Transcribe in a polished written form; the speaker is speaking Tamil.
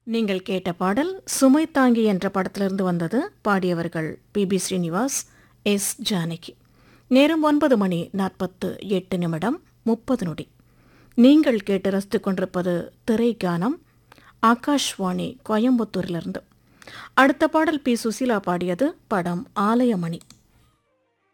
நீங்கள் கேட்ட பாடல் சுமை தாங்கி என்ற படத்திலிருந்து வந்தது. பாடியவர்கள் பி ஸ்ரீனிவாஸ், எஸ் ஜானகி. நேரம் 9:48 நீங்கள் கேட்டு ரசித்துக் கொண்டிருப்பது திரைக்கானம், ஆகாஷ்வாணி கோயம்புத்தூரிலிருந்து. அடுத்த பாடல் பி சுசீலா பாடியது. படம் ஆலயமணி.